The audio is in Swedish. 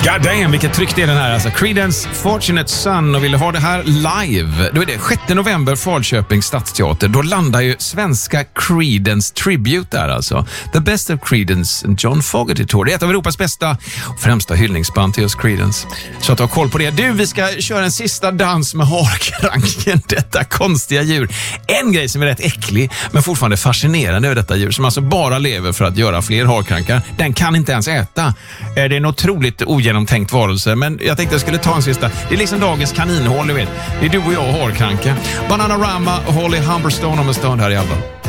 God damn, vilket tryck det är den här. Alltså, Creedence Fortunate Son, och vill ha det här live. Då är det 6 november, Falköping Stadsteater. Då landar ju svenska Creedence Tribute där alltså. The Best of Creedence and John Fogerty Tour. Det är ett av Europas bästa och främsta hyllningsband till just Creedence. Så att ha koll på det. Du, vi ska köra en sista dans med harkranken, detta konstiga djur. En grej som är rätt äcklig men fortfarande fascinerande över detta djur, som alltså bara lever för att göra fler harkrankar. Den kan inte ens äta. Det är en otroligt ogenomtänkt varelse, men jag tänkte jag skulle ta en sista. Det är liksom dagens kaninhål, du vet. Det är du och jag och harkranka. Bananarama och Holly Humberstone om en stund här i Alba.